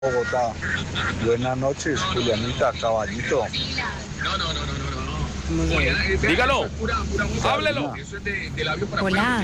Bogotá. Buenas noches, Julianita, caballito. Dígalo, háblelo. Hola.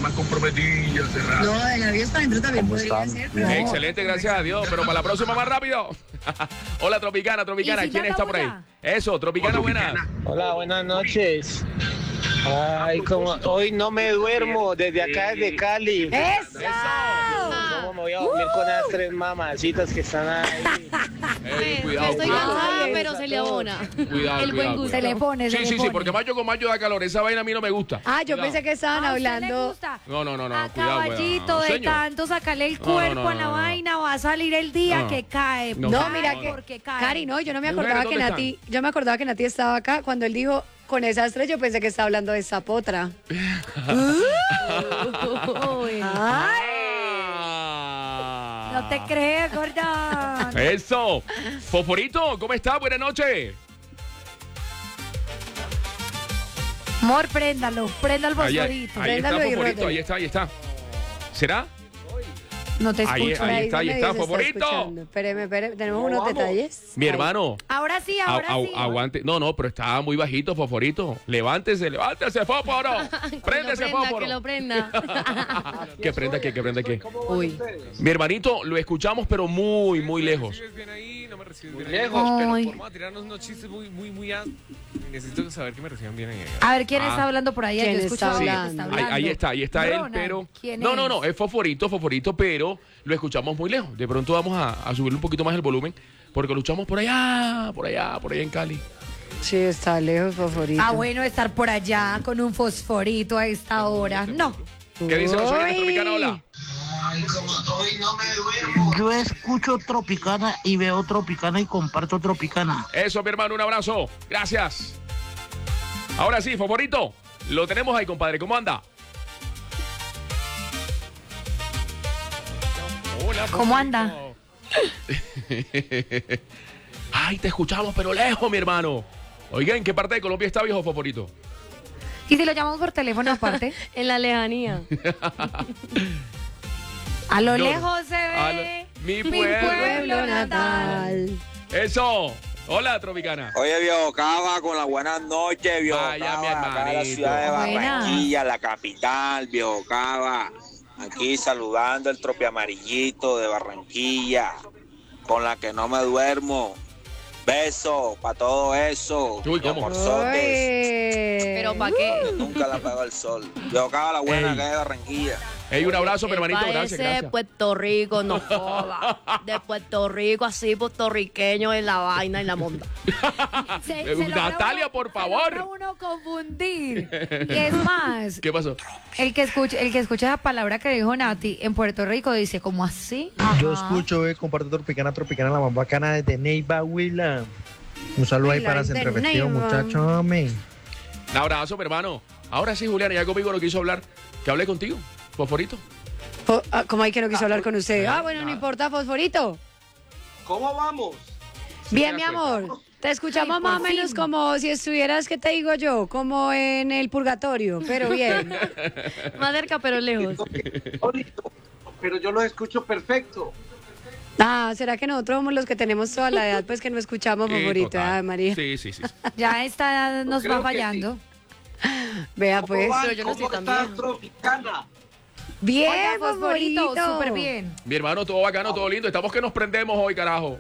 No, de labios para adentro también ¿Cómo podría están? ser. No. Excelente, gracias a Dios. Pero para la próxima más rápido. Hola, Tropicana. ¿Y si ¿Quién ya está por ahí? acabó Eso, Tropicana, buenas. Hola, buenas noches. Ay, como hoy no me duermo desde acá, desde Cali. ¡Eso! ¿Cómo me voy a dormir con esas tres mamacitas que están ahí? Cuidado, Estoy cuidado. cansada, Ay, pero se le abona. Cuidado, El buen cuidado, gusto. cuidado. Se le pone, Sí, sí, porque mayo con mayo da calor. Esa vaina a mí no me gusta. Ah, yo Cuidado. pensé que estaban ¿A usted le hablando. gusta? No, A cuidado, caballito cuidado. de Señor. tanto sacarle el No, cuerpo no, a la no. vaina, va a salir el día No. que cae. No. No, Cae mira que, porque cae. Cari, no, yo no me Mujeres, acordaba que ¿dónde Nati, yo me acordaba que Nati estaba acá cuando él dijo con esas tres, yo pensé que estaba hablando de esa potra. Uy. Ay, Ah. no te crees, Gordon. Eso. Fosforito, ¿cómo está? Buenas noches. Amor, préndalo el Ahí fosforito. está, Préndalo y Fosforito, rótelo. ahí está. ¿Será? No te Ahí- escucho. ahí Ahí está, no me está, dice, favorito. escuchando. Espéreme, tenemos unos detalles. Mi Ahí. hermano. Ahora sí, Aguante. No, pero estaba muy bajito, Fosforito. Levántese, Fósforo. Préndese, Fósforo. Que lo prenda. Que prenda qué. Uy. Mi hermanito, lo escuchamos, pero muy, muy lejos. recibes bien ahí, no me recibes bien lejos, ahí. pero Pero por- vamos a tirarnos unos chistes muy necesito saber que me reciban bien ahí. A ver, ¿quién Ah. está hablando por ahí? ¿Quién Yo escucho está a alguien que hablando? está Ahí, hablando. ahí está él, Ronald, pero... ¿quién No, es Fosforito, pero lo escuchamos muy lejos. De pronto vamos a subirle un poquito más el volumen, porque lo escuchamos por allá en Cali. Sí, está lejos, favorito. Ah, bueno, estar por allá con un fosforito a esta hora. No. ¿Qué dice la señora Uy. Tropicana? Hola. Yo escucho Tropicana y veo Tropicana y comparto Tropicana. Eso, mi hermano, un abrazo. Gracias. Ahora sí, Fosforito, lo tenemos ahí, compadre. ¿Cómo anda? Hola, ¿Cómo anda? Ay, te escuchamos, pero lejos, mi hermano. Oiga, ¿en qué parte de Colombia está, viejo Fosforito? ¿Y si lo llamamos por teléfono aparte? En la lejanía. A lo No, lejos se a ve mi mi pueblo pueblo natal. Eso. Hola, Tropicana. Oye, viejo Cava, con las buenas noches, viejo Vaya, mi Cava, acá en la hermanito. ciudad de Buena. Barranquilla, la capital, viejo Cava. Aquí saludando el tropi amarillito de Barranquilla, con la que no me duermo. Beso para todo eso. Uy, ¿cómo? Amorzotes. Pero ¿para qué? Nunca la pegó el sol. Viejo Cava, la buena Ey. que es de Barranquilla. Hey, un abrazo, mi hermanito. Parece Gracias, gracias. de Puerto Rico, no joda. De Puerto Rico, así puertorriqueño en la vaina, en la monda. Natalia, por favor. Se logra uno confundir. Y es más, ¿Qué pasó? el que escucha esa palabra que dijo Nati en Puerto Rico dice, ¿cómo así? Yo Ajá. escucho, comparto Tropicana, la más bacana desde Neiva, Huila. Un saludo ahí Huila, para desde Centro Festivo, Neiva. muchachos, amén. Un abrazo, mi hermano. Ahora sí, Julián, ya conmigo no quiso hablar. Que hable contigo, Fosforito. ¿Cómo hay que no quiso hablar con usted? Ah, bueno, no importa, fosforito. ¿Cómo vamos? Bien, me mi da cuenta. amor. Te escuchamos Ay, más o por menos fin. como si estuvieras, ¿qué te digo yo? Como en el purgatorio, pero bien. Más cerca, pero lejos. Pero yo los escucho perfecto. Ah, ¿será que nosotros somos los que tenemos toda la edad, pues que no escuchamos, favorito? Total. Ah, María. Sí, sí. Ya esta nos Creo va que fallando. Vea, pues. Pero yo no estoy tan vieja. Tropicana? Bien, Oiga, fosforito, favorito. súper bien. Mi hermano, todo bacano, todo lindo. Estamos que nos prendemos hoy, carajo.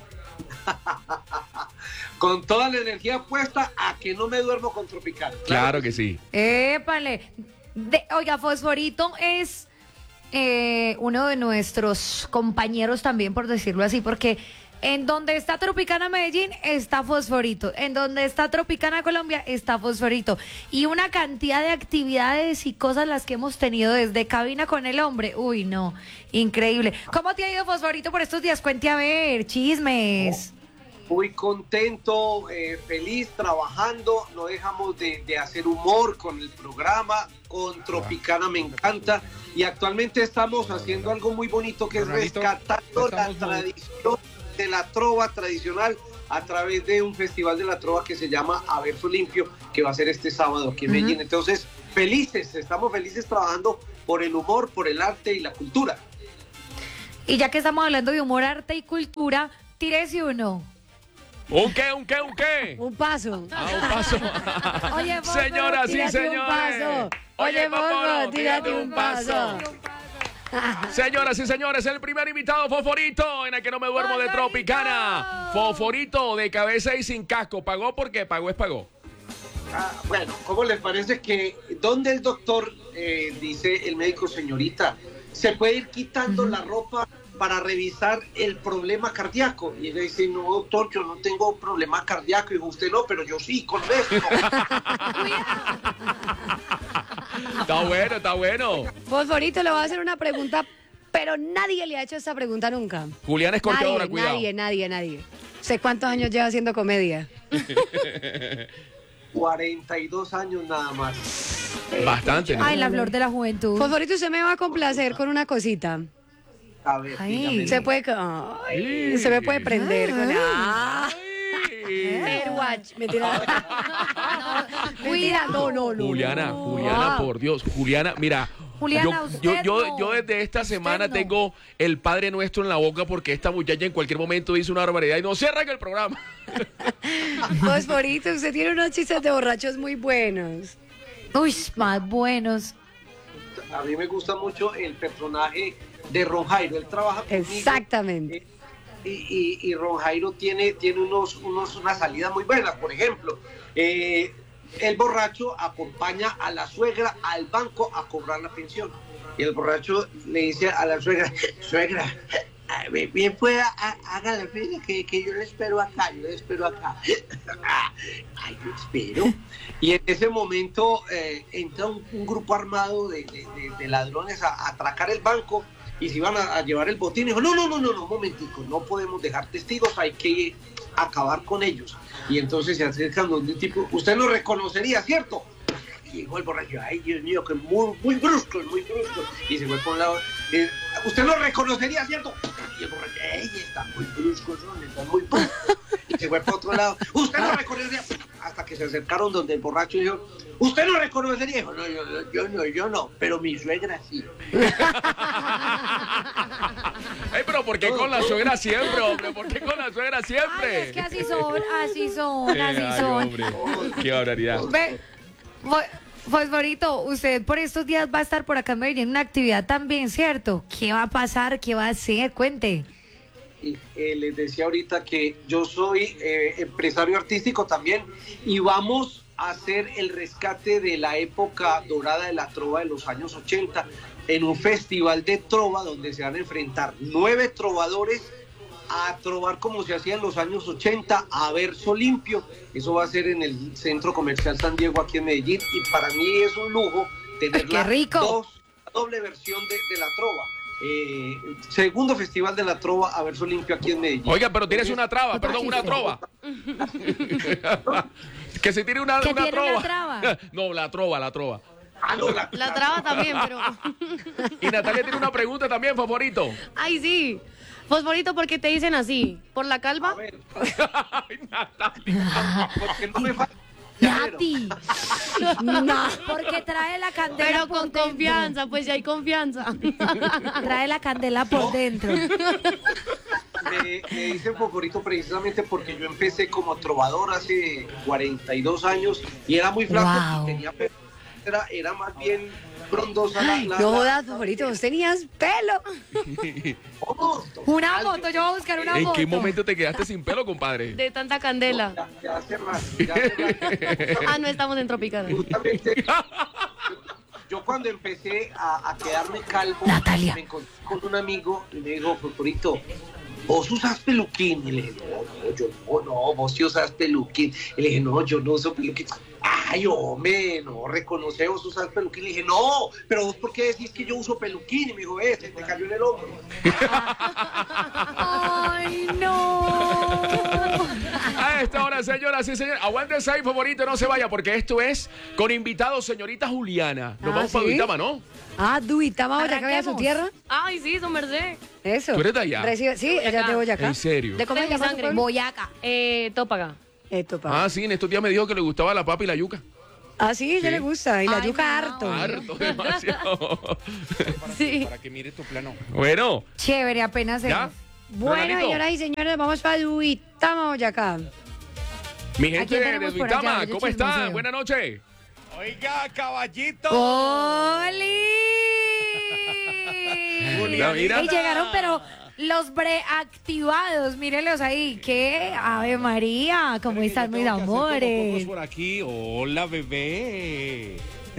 Con toda la energía puesta a que no me duermo con Tropicana. Claro que sí. Épale. Oiga, Fosforito es uno de nuestros compañeros también, por decirlo así, porque en donde está Tropicana Medellín está Fosforito, en donde está Tropicana Colombia está Fosforito, y una cantidad de actividades y cosas las que hemos tenido desde cabina con el hombre. Uy, no, increíble. ¿Cómo te ha ido, Fosforito, por estos días? Cuente a ver, chismes. Muy contento, feliz, trabajando. No dejamos de hacer humor con el programa. Con Tropicana me encanta. Y actualmente estamos haciendo algo muy bonito que es Ronaldito, rescatando la estamos tradición de la trova tradicional a través de un festival de la trova que se llama A Verso Limpio, que va a ser este sábado aquí en Medellín. Entonces, estamos felices trabajando por el humor, por el arte y la cultura. Y ya que estamos hablando de humor, arte y cultura, tírese uno. ¿Un qué? Un paso. Un paso. Oye, Fofo, Señoras y tírate un señores. paso. Oye, Fofo, tírate un paso. Señoras y señores, el primer invitado Fosforito, en el que no me duermo de Tropicana. Fosforito, de cabeza y sin casco. ¿Pagó? Porque pagó es pagó. Bueno, ¿cómo les parece que donde el doctor, dice el médico, señorita, se puede ir quitando la ropa para revisar el problema cardíaco? Y ella dice, no, doctor, yo no tengo problema cardíaco. Y dijo, usted no, pero yo sí, con esto. Está bueno. Fosforito, le voy a hacer una pregunta, pero nadie le ha hecho esta pregunta nunca. Juliana Escorteadora, cuidado. Nadie. ¿Sé cuántos años lleva haciendo comedia? 42 años nada más. Bastante, ¿no? Ay, la flor de la juventud. Fosforito, usted me va a complacer con una cosita. A ver, dígame. Se puede... se me puede prender con... Mentira. Cuida. No. Juliana, por Dios. Juliana, mira. Juliana, usted yo no. desde esta semana no. tengo el Padre Nuestro en la boca porque esta muchacha en cualquier momento dice una barbaridad y no cierran el programa. Fosforito, usted tiene unos chistes de borrachos muy buenos. Uy, más buenos. A mí me gusta mucho el personaje de Ron Jairo. Él trabaja conmigo. Exactamente. Y Ron Jairo tiene unas salidas muy buenas. Por ejemplo, el borracho acompaña a la suegra al banco a cobrar la pensión. Y el borracho le dice a la suegra, bien pueda, haga la fila que yo le espero acá, Ay, yo espero. Y en ese momento entra un grupo armado de ladrones a atracar el banco y se iban a llevar el botín. Y dijo, no, un momentico, no podemos dejar testigos, hay que acabar con ellos. Y entonces se acercan donde un tipo, usted lo reconocería, ¿cierto? Y dijo el borracho, ay, Dios mío, que muy brusco. Y se fue por un lado, usted lo reconocería, ¿cierto? Y el borracho, ey, está muy brusco, está muy brusco. Y se fue por otro lado, usted lo reconocería. Hasta que se acercaron donde el borracho dijo, ¿usted lo reconocería? Dijo, no, yo no, pero mi suegra sí. Ay, pero ¿por qué con la suegra siempre, hombre? ¿Por qué con la suegra siempre? Ay, es que así son. Ay, hombre, qué barbaridad. Ve, Fosforito, usted por estos días va a estar por acá en Medellín en una actividad también, ¿cierto? ¿Qué va a pasar? ¿Qué va a hacer? Cuente. Les decía ahorita que yo soy empresario artístico también y vamos a hacer el rescate de la época dorada de la trova de los años 80 en un festival de trova donde se van a enfrentar 9 trovadores a trovar como se hacía en los años 80 a verso limpio. Eso va a ser en el Centro Comercial San Diego aquí en Medellín y para mí es un lujo tener ¡Qué rico! doble versión de la trova. Segundo Festival de la Trova a verso limpio aquí en Medellín. Oiga, pero tienes una trova. Que se tire una tiene trova. una traba? No, la trova. Ah, no, la traba también, pero... Y Natalia tiene una pregunta también, Fosforito. Ay, sí. Fosforito, ¿por qué te dicen así? ¿Por la calva? A ver, Ay, Natalia. porque no me falta. Nati. No, porque trae la candela Pero por con dentro. confianza, pues ya hay confianza. Trae la candela por dentro. Me dicen Fosforito precisamente porque yo empecé como trovador hace 42 años y era muy flaco Wow. y tenía era más bien frondosa la No jodas, Fosforito, vos tenías pelo. Una moto, yo voy a buscar una ¿En moto. qué momento te quedaste sin pelo, compadre? De tanta candela. Ya hace rato. Ah, no estamos en Tropicana. Justamente, yo cuando empecé a quedarme calvo, Natalia. me encontré con un amigo y me dijo, Fosforito, ¿vos usas peluquín? Y le dije, no, vos sí usas peluquín. Y le dije, no, yo no uso peluquín. Ay, hombre, no, reconoce, vos usas peluquín. Le dije, no, pero vos, ¿por qué decís que yo uso peluquín? Y me dijo, se te cayó en el hombro. Ay, no. A esta hora, señoras y señores, aguántense ahí, Fosforito, no se vaya, porque esto es con invitado señorita Juliana. Nos vamos ¿sí? para Duitama, ¿no? Ah, Duitama, Boyacá, ¿vea su Arranquemos. tierra? Ay, sí, su merced. Eso. ¿Tú eres de allá? Sí, ella es de Boyacá. ¿En serio? ¿De cómo De se mi llama su sangre. pueblo? Boyaca. Tópaga. Esto, pa. Ah, sí, en estos días me dijo que le gustaba la papa y la yuca. Ah, sí, ella Sí. le gusta. Y la Ay, yuca no. harto. Harto, demasiado. Sí. Para que mire tu plano. Bueno, Chévere, apenas ¿ya? es. Bueno, Ronaldito. señoras y señores, vamos para Duitama, Boyacá. Mi ¿A gente quién de tenemos por allá? Duitama, Yo ¿cómo están? chismoseo. Buenas noches. Oiga, caballito. ¡Oli! Mira. Y llegaron, pero los preactivados, mírenlos ahí. ¿Qué? Ave María, ¿cómo están mis amores? por aquí. Hola, bebé.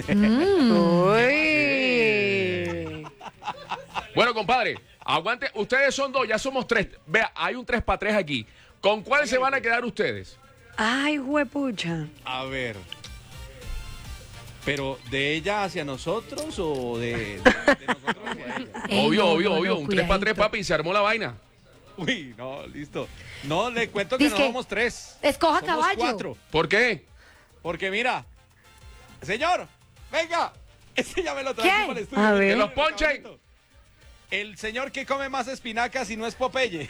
Uy. Bueno, compadre, aguante. Ustedes son dos, ya somos tres. Vea, hay un 3x3 aquí. ¿Con cuál se van a quedar ustedes? Ay, huepucha. A ver. ¿Pero de ella hacia nosotros o de nosotros hacia ella? Ey, Obvio, no, obvio, no, obvio. no, Un 3x3, cuidadito. papi, se armó la vaina. Uy, no, listo. No, le cuento que no Dizque, somos tres. escoja Somos caballo. 4. ¿Por qué? Porque mira, señor, venga. Ese ya me lo traje ¿Qué? para el estudio. A ver. Que los ponchen. El señor que come más espinacas y no es Popeye.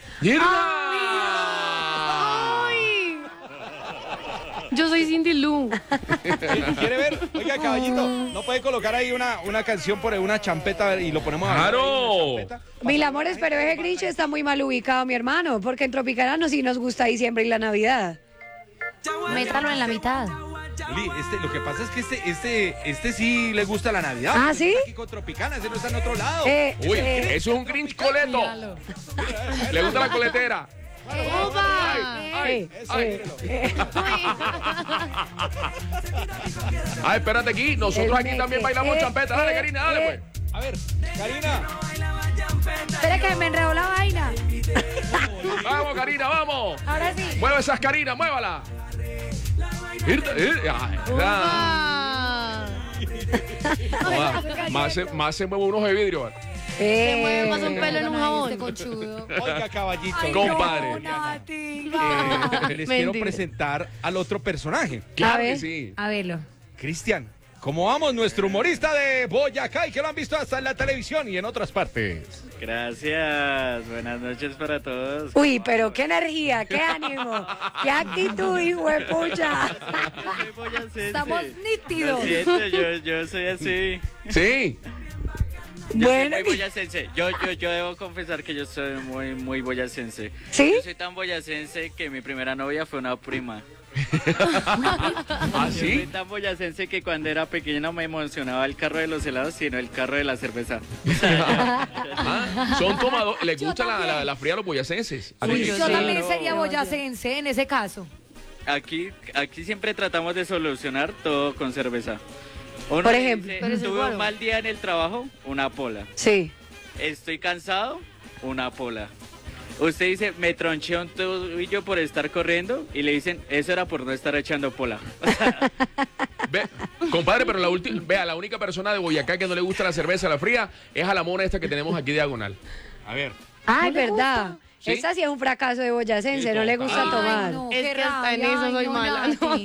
¡Ay! Yo soy Cindy Lou. ¿Quiere ver? Oiga, caballito, ¿no puede colocar ahí una canción por una champeta y lo ponemos a bailar ahí, ¡Claro! una champeta? Mil amores, pero ese Grinch está muy mal ubicado, mi hermano, porque en Tropicana sí nos gusta diciembre y la Navidad. Métalo en la mitad. Uli, lo que pasa es que este sí le gusta la Navidad. ¿Ah, Este sí? está aquí con Tropicana, ese no está en otro lado. Uy, eso es un Grinch coleto. Le gusta la coletera. Ay, ay, ay, espérate aquí. Nosotros aquí también bailamos champeta. Dale, Karina, dale, pues. A ver, Karina. Espera que me enredó la vaina. Vamos, Karina, vamos. Ahora sí. Mueve esas Karina, muévala. Más se mueve unos de vidrio. Se mueve más un pelo en un jabón. Este conchudo. Oiga, caballito. Ay, Compadre. no, Nati. Les quiero Mentira. presentar al otro personaje. Claro que ver. sí. A verlo. Cristian, ¿cómo vamos? Nuestro humorista de Boyacá y que lo han visto hasta en la televisión y en otras partes. Gracias, buenas noches para todos. Uy, pero qué energía, qué ánimo, qué actitud, hijo de pucha. Soy boyacense. Estamos Lo nítidos. siento, yo soy así. Sí. Yo Bueno, soy muy boyacense. Yo debo confesar que yo soy muy boyacense. ¿sí? Yo soy tan boyacense que mi primera novia fue una prima. ¿Ah, Yo soy sí? tan boyacense que cuando era pequeño no me emocionaba el carro de los helados, sino el carro de la cerveza. Ah, son tomadores. Les gusta la fría a los boyacenses. ¿A Uy, ti? yo Yo sí. también no. sería boyacense en ese caso. Aquí siempre tratamos de solucionar todo con cerveza. Uno Por le ejemplo. dice, Pero es el tuve guaro. un mal día en el trabajo, una pola. Sí. Estoy cansado, una pola. Usted dice, me tronché un tobillo por estar corriendo y le dicen, eso era por no estar echando pola. Ve, compadre, pero vea, la única persona de Boyacá que no le gusta la cerveza, la fría, es a la mona esta que tenemos aquí diagonal. A ver. Ay, ¿No le gusta? gusta? ¿Sí? Esta sí es un fracaso de boyacense, Sí, no le gusta total. tomar. Ay, no, Es qué que hasta en rabia, eso ay, soy no, mala. Nati.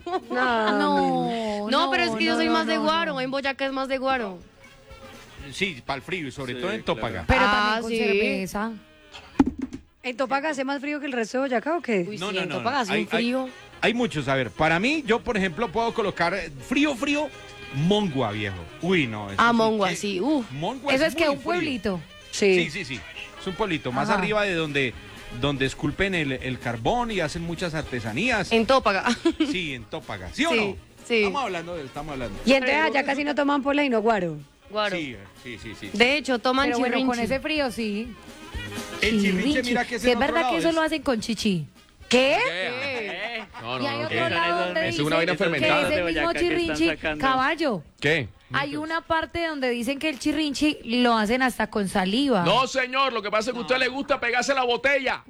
No. No, pero es que yo soy más de no, guaro. no. En Boyacá es más de guaro. Sí, para el frío y sobre Sí, todo en Tópaga. Pero Ah, también con sí. cerveza. ¿En Topaga hace más frío que el resto de Boyacá o qué? Uy, No, sí, no, en no, Topaga hace hay- un frío. Hay muchos, a ver, para mí, yo por ejemplo puedo colocar frío, Mongua, viejo. Uy, no. eso Ah, sí Mongua, que- sí. Mongua Eso es que muy un frío. pueblito. Sí, Sí. sí, sí. Es un pueblito, más Ajá. arriba de donde esculpen el carbón y hacen muchas artesanías. En Tópaga. Sí, en Tópaga. ¿Sí o Sí, no? sí. Estamos hablando de él, estamos hablando. Y entonces allá casi no toman pola y no guaro. Guaro. Sí, sí, sí, sí. De hecho, toman Pero bueno, con chirrinchi. ese frío sí. El chirrinche, Chirrinchi. mira que es Si en es otro verdad que lado, eso lo hacen con chichi. ¿Qué? ¿Eh? No, Y hay no, otro ¿qué? lado donde Es dicen una vaina que fermentada. ese De mismo Boyacá que están chirrinchi, sacando. caballo. ¿Qué? Hay una parte donde dicen que el chirrinchi lo hacen hasta con saliva. No, señor, lo que pasa es que a usted le gusta pegarse la botella.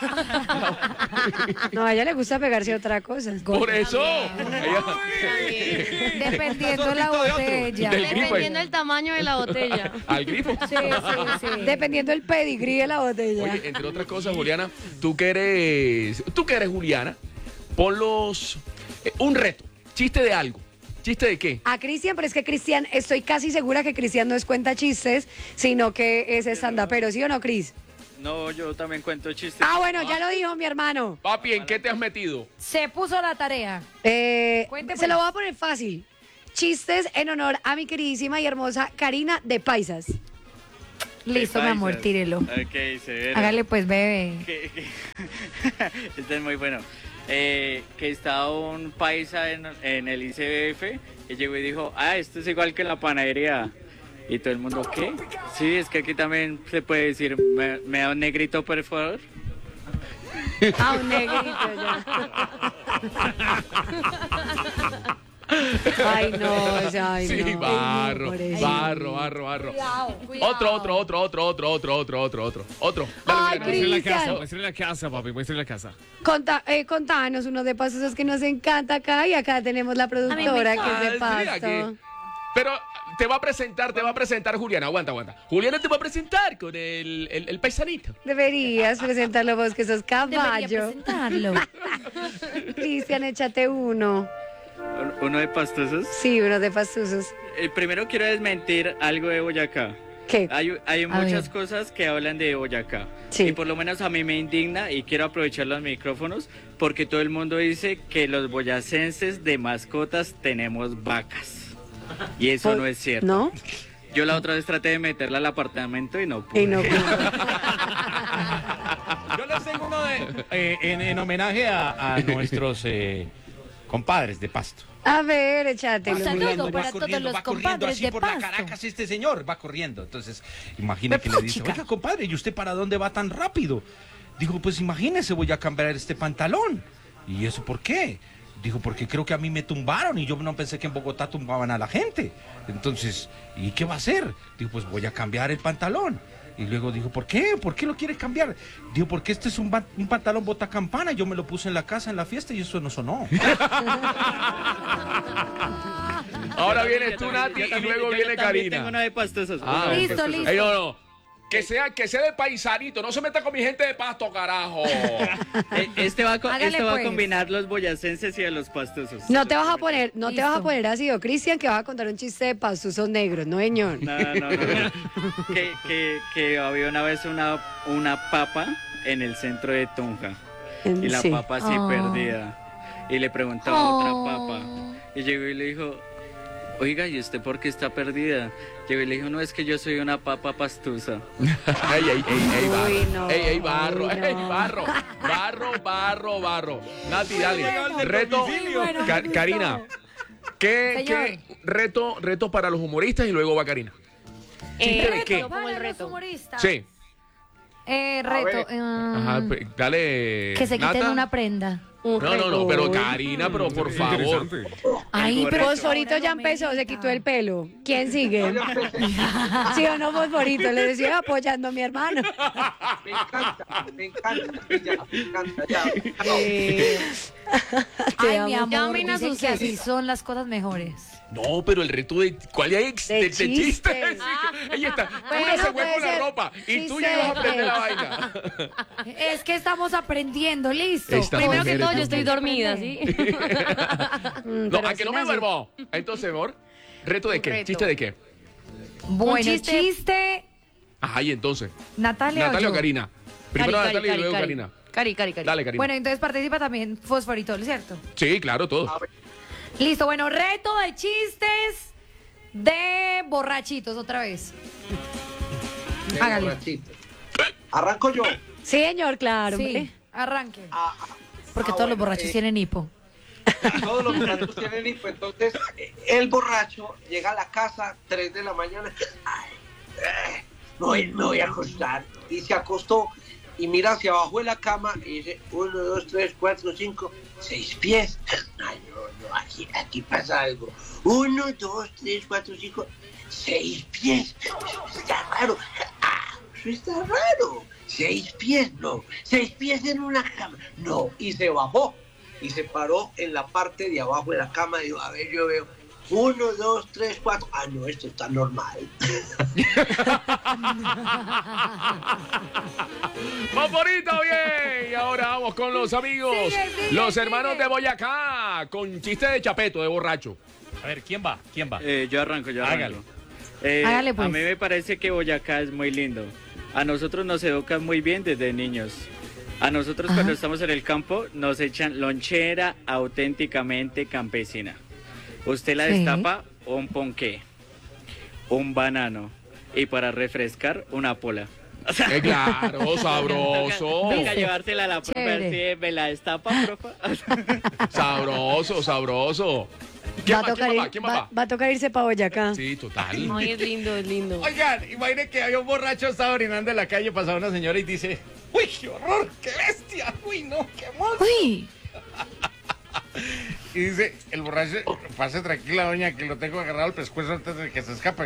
No, a ella le gusta pegarse otra cosa. Por eso. Dependiendo la Sorbito de otro. botella. Del grifo. Dependiendo del tamaño de la botella. Al grifo. Sí, sí, sí. Dependiendo del pedigrí de la botella. Oye, entre otras cosas, Juliana, tú que eres Juliana, ponlos un reto, chiste de algo. ¿Chiste de qué? A Cristian, pero es que Cristian, estoy casi segura que Cristian no es cuenta chistes, sino que es stand-upero, ¿sí o no, Cris? No, yo también cuento chistes. Ah, bueno, ya lo dijo mi hermano. Papi, ¿en qué te has metido? Se puso la tarea. Cuente, Se pues. lo voy a poner fácil. Chistes en honor a mi queridísima y hermosa Karina de Paisas. Listo, mi amor, tírelo. Ok, severo. Hágale pues, bebé. Este es muy bueno. Que estaba un paisa en el ICBF y llegó y dijo, esto es igual que en la panadería. Y todo el mundo, ¿qué? Sí, es que aquí también se puede decir, ¿me da un negrito, por favor? Un negrito ya. Ay, no, ay, Sí, no. barro. Otro. Ay, Cristian. Muestre la casa, papi, muestre la casa. Contanos unos de pasos que nos encanta acá y acá tenemos la productora que es de pasto. Pero te va a presentar Juliana. Aguanta. Juliana te va a presentar con el paisanito. Deberías presentarlo vos, que sos Debería caballo. presentarlo. Cristian, échate uno. ¿Uno de pastosos? Sí, uno de pastusos. Primero quiero desmentir algo de Boyacá. ¿Qué? Hay muchas cosas que hablan de Boyacá. Sí. Y por lo menos a mí me indigna y quiero aprovechar los micrófonos porque todo el mundo dice que los boyacenses de mascotas tenemos vacas. Y eso no es cierto. ¿No? Yo la otra vez traté de meterla al apartamento y no pude. Y no pude. Yo les tengo uno en homenaje a nuestros compadres de Pasto. A ver, échate. Un saludo para todos los va corriendo compadres así de por Pasto. la Caracas este señor, va corriendo. Entonces, imagina que le dice, chica. oiga, compadre, ¿y usted para dónde va tan rápido? Dijo, pues imagínese, voy a cambiar este pantalón. ¿Y eso por qué? Dijo, porque creo que a mí me tumbaron y yo no pensé que en Bogotá tumbaban a la gente. Entonces, ¿y qué va a hacer? Dijo, pues voy a cambiar el pantalón. Y luego dijo, ¿por qué? ¿Por qué lo quiere cambiar? Dijo, porque este es un pantalón bota campana. Yo me lo puse en la casa, en la fiesta y eso no sonó. Ahora vienes tú, Nati, y luego viene Karina. Tengo uno de pastosos. Listo. Ey, no. Que sea de paisanito, no se meta con mi gente de Pasto, carajo. Este va Hágale, a pues. combinar los boyacenses y a los pastosos. No te vas a poner así, o Cristian, que vas a contar un chiste de pastusos negros, ¿no, señor? No. que había una vez una papa en el centro de Tunja. Y la Sí. papa así perdida. Y le preguntaba a otra papa. Y llegó y le dijo, oiga, ¿y usted por qué está perdida? Llegó y le dijo, no, es que yo soy una papa pastusa. Ey, no. barro. Uy, Ey, no. barro. Nati, dale. Reto. Bueno, listo. Karina. ¿Qué Señor. reto para los humoristas y luego va Karina? ¿Chiste de qué? como el Para los reto. humoristas. Sí. Reto. Ajá, dale. Que se quiten Nata. una prenda. No, pero Karina, pero por favor. Ay, pero Fosforito ya empezó, se quitó el pelo. ¿Quién sigue? ¿Sí o no, Fosforito? Le decía apoyando a mi hermano. Me encanta, ya. Ay, amo. mi amor, Llamen a dicen sus que así ex. son las cosas mejores. No, pero el reto de. ¿Cuál es? De De chistes. chistes. Ella está. Bueno, Una se fue puede con la ser ropa y tú chiste ya ibas a de aprender la ex. vaina. Es que estamos aprendiendo, listo. Esta Primero que mujer todo, es yo de estoy un- dormida, ¿sí? No, pero a que no sin me así. duermo. Entonces, amor. ¿Reto de Un qué? reto. ¿Chiste de qué? Bueno, chiste. chiste. Ajá, y entonces. Natalia, Natalia o yo? Karina. Primero Natalia y luego Karina. Cari. Dale, Karina. Bueno, entonces participa también Fosforito, ¿cierto? Sí, claro, todo. Listo, bueno, reto de chistes de borrachitos otra vez. Hágale. Arranco yo. Sí, señor, claro. Sí, hombre. arranque. Porque todos los bueno, borrachos tienen hipo. Todos los borrachos tienen hipo. Entonces, el borracho llega a la casa 3 de la mañana. Ay, me voy a acostar. Y se acostó y mira hacia abajo de la cama y dice 1, 2, 3, 4, 5, 6 pies. Ay, no, aquí pasa algo. 1, 2, 3, 4, 5, 6 pies. Eso está raro. Eso está raro. 6 pies, no. 6 pies en una cama. No. Y se bajó. Y se paró en la parte de abajo de la cama y dijo, a ver, yo veo 1, 2, 3, 4. Ah, no, esto está normal. Favorito, bien. Y ahora vamos con los amigos. Sigue, los sigue. hermanos de Boyacá. Con chiste de chapeto, de borracho. A ver, ¿quién va? Yo arranco. Hágalo. Hágale, pues. A mí me parece que Boyacá es muy lindo. A nosotros nos educan muy bien desde niños. A nosotros cuando estamos en el campo nos echan lonchera auténticamente campesina. Usted la destapa, un ponqué, un banano y para refrescar una pola. Claro, sabroso. Venga, llevársela a la profe, Chévere. ¿me la destapa, profe? Sabroso. Va a tocar irse para Boyacá. Sí, total. Ay, es lindo, es lindo. Oigan, imagínate que había un borracho, estaba orinando en la calle, pasaba una señora y dice, ¡uy, qué horror, qué bestia! ¡Uy, no, qué monstruo! Uy. Y dice, el borracho, pase tranquila, doña, que lo tengo agarrado al pescuezo antes de que se escape.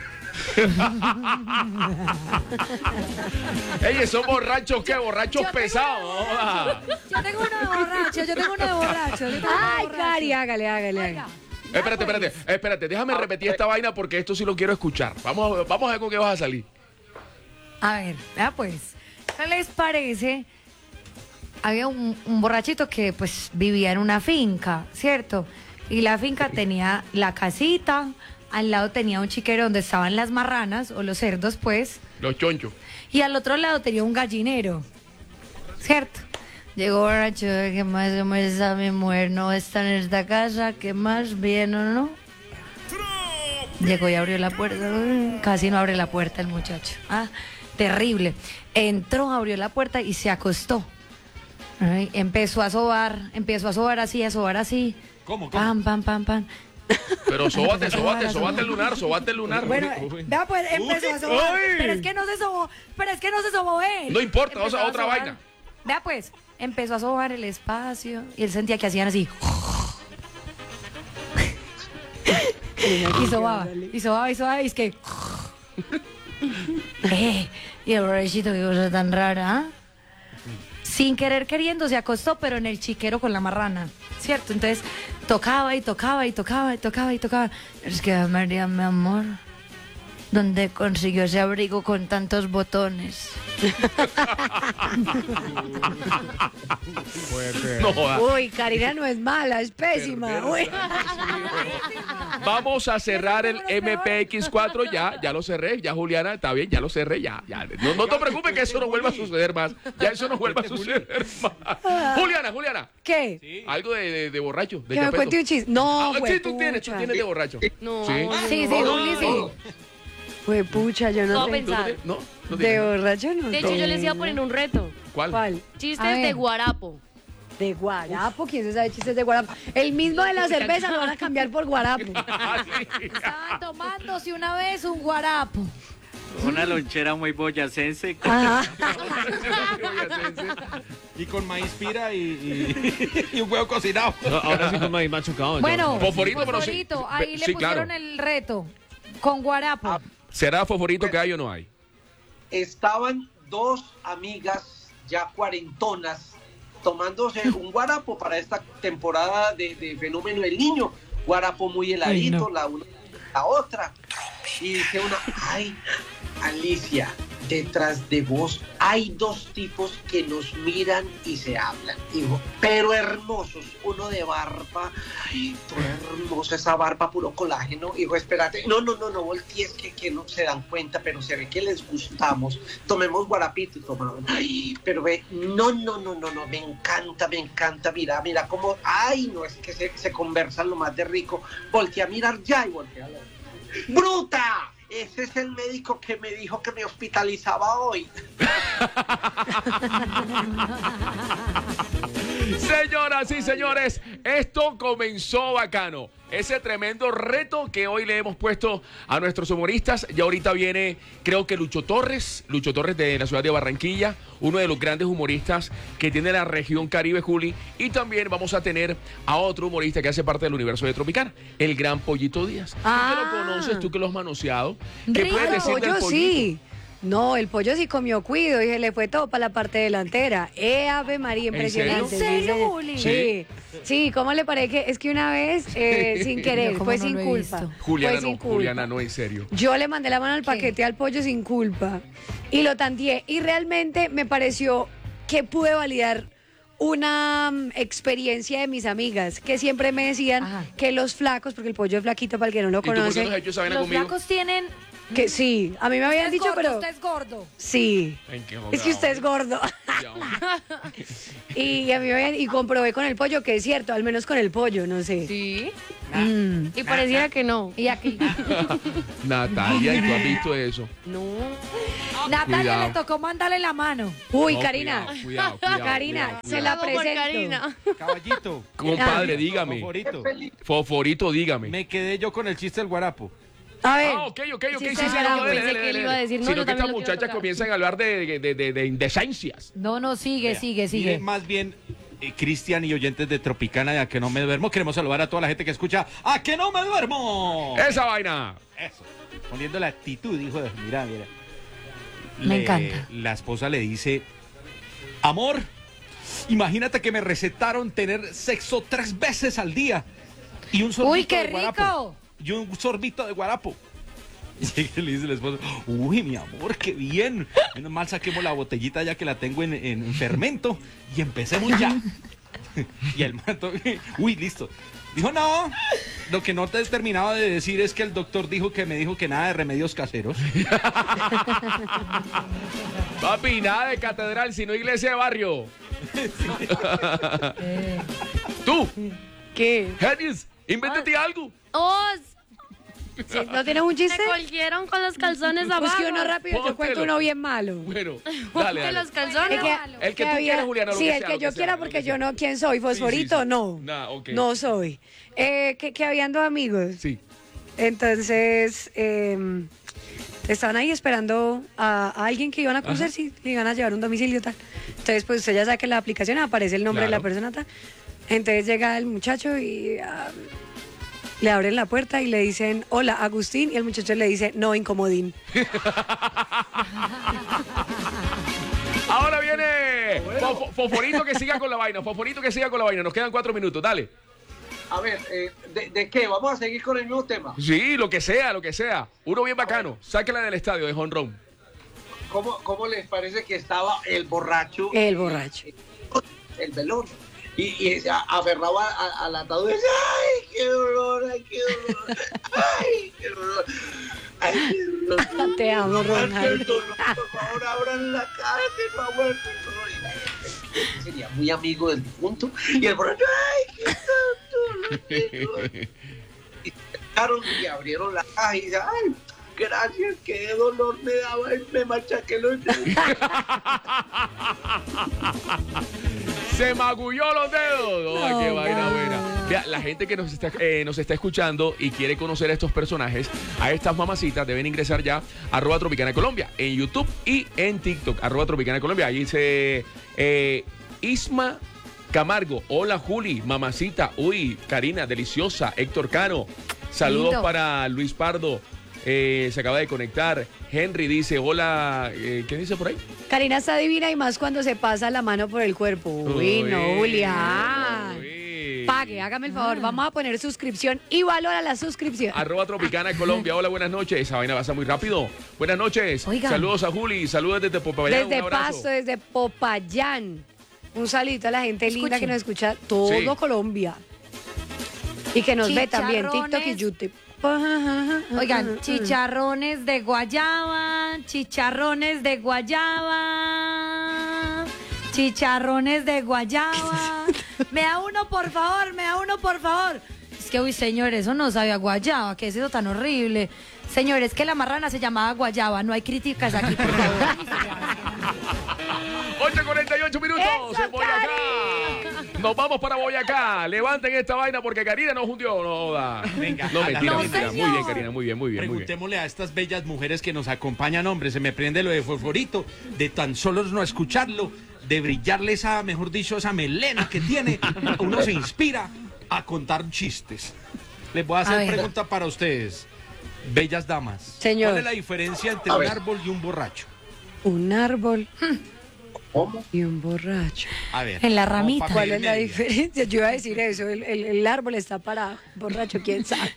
Ey, esos borrachos, ¿qué? Borrachos pesados. Yo tengo uno de borracho. Ay, Cari, hágale. Espérate, déjame repetir esta vaina porque esto sí lo quiero escuchar. Vamos a ver con qué vas a salir. A ver, pues, ¿qué les parece? Había un borrachito que pues vivía en una finca, ¿cierto? Y la finca tenía la casita, al lado tenía un chiquero donde estaban las marranas o los cerdos, pues. Los chonchos. Y al otro lado tenía un gallinero, ¿cierto? Llegó borracho, ¿qué más? ¿Cómo está mi mujer? ¿No está en esta casa? ¿Qué más? ¿Bien o no? Llegó y abrió la puerta. Casi no abre la puerta el muchacho. Terrible. Entró, abrió la puerta y se acostó. Ay, empezó a sobar así. ¿Cómo? Pam. Pero sóbate el lunar. Bueno, vea pues, empezó a sobar. Uy. Pero es que no se sobó él. No importa, Empezó otra a sobar. vaina. Vea pues, empezó a sobar el espacio y él sentía que hacían así. Y sobaba, y es que... y el borrachito, qué cosa tan rara, ¿ah? Sin querer queriendo se acostó, pero en el chiquero con la marrana, ¿cierto? Entonces tocaba. Es que María, mi amor, ¿dónde consiguió ese abrigo con tantos botones? Uy, Karina no es mala, es pésima. Uy. Vamos a cerrar el MPX4, ya lo cerré, ya Juliana, está bien, ya lo cerré, ya. No te preocupes que eso no vuelva a suceder más. Ya eso no vuelva a suceder más. Juliana. ¿Qué? Algo de borracho, de Que me chapeto. cuente un chiste. No, Sí, tú tienes de borracho. No. Sí. Sí, Juli, sí. Fue pucha, yo no No, sé. pensar. No De tienes. borracho no. De hecho, yo les iba a poner un reto. ¿Cuál? Chistes A ver. de guarapo. De guarapo, ¿quién se sabe chistes de guarapo? El mismo de la cerveza lo van a cambiar por guarapo. Estaban tomándose una vez un guarapo. Una lonchera muy boyacense. Ajá. Y con maíz pira y un huevo cocinado. Ahora sí con maíz machucado. Bueno, Fosforito, pero sí. ahí le Sí, pusieron claro. el reto. Con guarapo. ¿Será fosforito que hay o no hay? Estaban dos amigas ya cuarentonas tomándose un guarapo para esta temporada de Fenómeno del Niño. Guarapo muy heladito, la una la otra. Y dice una, ay, Alicia, detrás de vos hay dos tipos que nos miran y se hablan. Dijo, pero hermosos, uno de barba, ay, toda hermosa esa barba, puro colágeno. Dijo, espérate, no voltees que no se dan cuenta, pero se ve que les gustamos. Tomemos guarapito y tomamos. Ay, pero ve, no, me encanta, mira cómo, ay, no, es que se conversan lo más de rico. Voltea a mirar ya y voltea a ver. ¡Bruta! Ese es el médico que me dijo que me hospitalizaba hoy. Señoras y señores, esto comenzó bacano. Ese tremendo reto que hoy le hemos puesto a nuestros humoristas. Ya ahorita viene, creo que Lucho Torres de la ciudad de Barranquilla, uno de los grandes humoristas que tiene la región Caribe, Juli. Y también vamos a tener a otro humorista que hace parte del universo de Tropicana, el gran Pollito Díaz. Tú que lo conoces, tú que lo has manoseado. ¿Qué Rico. puedes decir del Pollo Pollito? sí. No, el pollo sí comió cuido y se le fue todo para la parte delantera. Ave María, impresionante. ¿En serio, Sí, Juli? Sí, ¿cómo le parece? Es que una vez, sin querer, ¿Cómo fue no sin lo he culpa. visto? Juliana, no, en serio. Yo le mandé la mano al paquete al pollo sin culpa y lo tanteé y realmente me pareció que pude validar una experiencia de mis amigas que siempre me decían que los flacos, porque el pollo es flaquito para el que no lo ¿Y tú por qué conoce. no has hecho esa vaina Los conmigo? flacos tienen Que sí, a mí me habían dicho, pero... Usted es gordo. Sí, ¿En qué es que usted es gordo. Y a mí me habían... Y comprobé con el pollo que es cierto, al menos con el pollo, no sé. Sí. Mm. Y pareciera que no. Y aquí. Natalia, ¿y tú has visto eso? No. Natalia Cuidado. le tocó mandarle la mano. Uy, No, Karina. cuidado, Karina, cuidado, se la Hago por presento. Karina. Caballito. Compadre, dígame. Favorito. Fosforito, dígame. Me quedé yo con el chiste del guarapo. A ver. Ah, ok, Sí, sí, sí, no, pensé que él iba a decir, no, sino yo que también estas lo quiero muchachas tocar. comienzan a hablar de indecencias. No, sigue, Mire, sigue. más bien, Cristian y oyentes de Tropicana de A Que No Me Duermo, queremos saludar a toda la gente que escucha A Que No Me Duermo. Esa vaina. Eso. Poniendo la actitud, hijo de... Mira. Me encanta. La esposa le dice, amor, imagínate que me recetaron tener sexo 3 veces al día y un sorbito Uy, qué de guarapo. rico. Y un sorbito de guarapo. Y le dice la esposa, uy, mi amor, qué bien. Menos mal saquemos la botellita ya que la tengo en fermento y empecemos ya. Y el mato, uy, listo. Dijo, no, lo que no te he terminado de decir es que el doctor me dijo que nada de remedios caseros. Papi, nada de catedral, sino iglesia de barrio. Tú, ¿Qué? Genius, invéntate algo. ¡Oh! Sí, ¿no tienes un chiste? Se colgieron con los calzones abajo. Busque uno rápido, yo cuento Póntelo. uno bien malo. Bueno, Ponte dale. los calzones. El que tú quieras, Juliana, lo sí, que el sea, que lo yo que quiera, sea, porque lo que yo no, ¿quién soy? ¿Fosforito? Sí. No. Nah, ok. No soy. Que habían dos amigos. Sí. Entonces, estaban ahí esperando a alguien que iban a conocer, si le iban a llevar un domicilio tal. Entonces, pues usted ya sabe que en la aplicación aparece el nombre de la Claro. persona tal. Entonces llega el muchacho y le abren la puerta y le dicen, hola, Agustín, y el muchacho le dice, no, incomodín. Ahora viene Fosforito que siga con la vaina. Fosforito que siga con la vaina. Nos quedan 4 minutos, dale. A ver, ¿de qué? ¿Vamos a seguir con el mismo tema? Sí, lo que sea, lo que sea. Uno bien bacano. Sáquela del estadio de jonrón. ¿Cómo les parece que estaba el borracho? El borracho. El velón. Y se aferraba al ataúd y decía, ¡ay, qué dolor! ¡Ay, qué dolor! ¡Ay, qué dolor! ¡Ay, qué dolor! Te amo, Ron Aguante el Jaime. dolor, por favor, abran la cara, que no aguante el dolor. Y la gente sería muy amigo del difunto. Y el borracho, ¡ay, qué dolor! ¡Qué dolor! Y se sentaron y abrieron la caja y dice, ¡ay! Gracias, qué dolor me daba y me machaqué los dedos. Se magulló los dedos. ¡Ay, qué No, vaina no. buena! Vea, la gente que nos está escuchando y quiere conocer a estos personajes, a estas mamacitas, deben ingresar ya a @Tropicana Colombia en YouTube y en TikTok, @Tropicana Colombia. Ahí dice Isma Camargo. Hola, Juli, mamacita. Uy, Karina, deliciosa. Héctor Cano. Saludos Lindo. para Luis Pardo. Se acaba de conectar. Henry dice, hola. ¿Qué dice por ahí? Karina está divina y más cuando se pasa la mano por el cuerpo. Uy, no, Julián. Uy. Pague, hágame el favor. Vamos a poner suscripción y valora la suscripción. @Tropicana Colombia. Hola, buenas noches. Esa vaina pasa muy rápido. Buenas noches. Oigan. Saludos a Juli. Saludos desde Popayán. Desde Un abrazo. Pasto, desde Popayán. Un saludito a la gente linda Escuchen. que nos escucha todo Sí. Colombia. Y que nos ve también Chicharrones. TikTok y YouTube. Oigan, chicharrones de guayaba, chicharrones de guayaba, chicharrones de guayaba. Me da uno, por favor, me da uno, por favor. Es que, uy, señor, eso no sabe a guayaba, ¿qué es eso tan horrible? Señores, que la marrana se llamaba guayaba, no hay críticas aquí, por favor. 8:48 minutos ¡Eso, en Boyacá. Nos vamos para Boyacá. Levanten esta vaina porque Karina nos hundió. No, da. Venga, No, mentira, no, mentira. señor. Muy bien, Karina, muy bien, muy bien. Muy bien. Preguntémosle a estas bellas mujeres que nos acompañan, hombre, se me prende lo de Fosforito, de tan solo no escucharlo, de brillarle esa, mejor dicho, esa melena que tiene, uno se inspira a contar chistes. Les voy a A hacer ver. pregunta para ustedes, bellas damas. Señor. ¿Cuál es la diferencia entre A un ver. árbol y un borracho? Un árbol ¿Cómo? y un borracho. A ver. En la como ramita. pa' ¿Cuál ir es la media. diferencia? Yo iba a decir eso, el árbol está parado, borracho, quién sabe.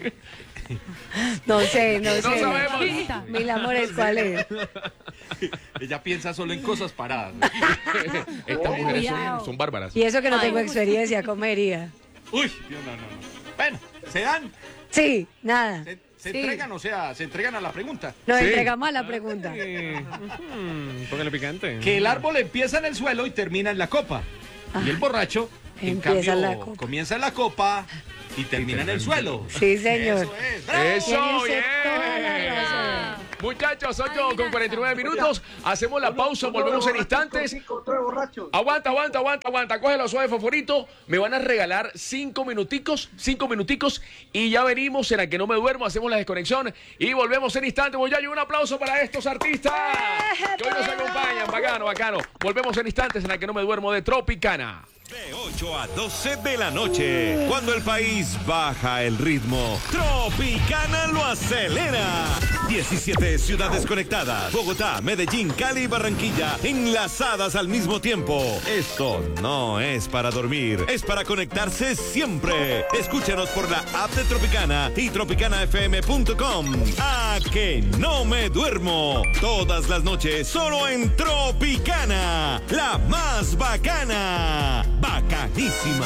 No sé, no sé. sabemos. Mil amores, ¿cuál es? Ella piensa solo en cosas paradas. Estas mujeres Cuidado. son bárbaras. Y eso que no tengo experiencia, comería. Uy, no. Bueno, se dan. Sí, nada. Se Sí. entregan, o sea, se entregan a la pregunta. Nos Sí. entregamos a la pregunta. Póngale picante. Que el árbol empieza en el suelo y termina en la copa. Y el borracho, en Empieza en cambio, la copa. comienza en la copa y termina en el suelo. Sí, señor. Eso es. ¡Bravo! Eso, Tiene usted bien. toda la razón. Muchachos, 8:49 minutos. Hacemos la pausa, volvemos en instantes. Aguanta. Coge la suave, Fosforito. Me van a regalar 5 minuticos, y ya venimos en la que no me duermo. Hacemos la desconexión y volvemos en instantes. Muchachos, un aplauso para estos artistas que hoy nos acompañan. Bacano. Volvemos en instantes en la que no me duermo de Tropicana. De 8 a 12 de la noche, cuando el país baja el ritmo, Tropicana lo acelera. 17 ciudades conectadas, Bogotá, Medellín, Cali y Barranquilla, enlazadas al mismo tiempo. Esto no es para dormir, es para conectarse siempre. Escúchanos por la app de Tropicana y tropicanafm.com. ¡A que no me duermo! Todas las noches, solo en Tropicana, la más bacana. Bacanísima.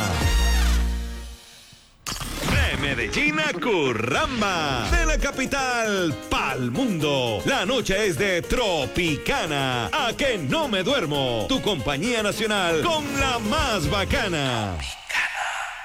De Medellín a Curramba, de la capital pa'l mundo. La noche es de Tropicana. A que no me duermo. Tu compañía nacional con la más bacana.